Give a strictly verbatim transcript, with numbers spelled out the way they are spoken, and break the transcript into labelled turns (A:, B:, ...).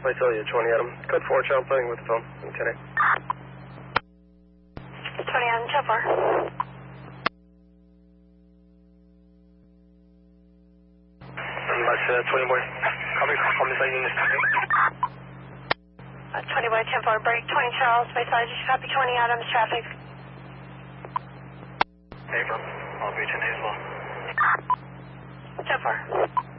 A: Visalia, twenty Adam. Code four, child playing with the phone. ten eight.
B: twenty Adam, ten four.
A: That's uh, twenty boy. Copy, call me by unit.
B: Uh, twenty boy, ten four, break, twenty Charles, Visalia, just copy twenty Adams, traffic.
A: Paper, I'll be ten as well.
B: ten four.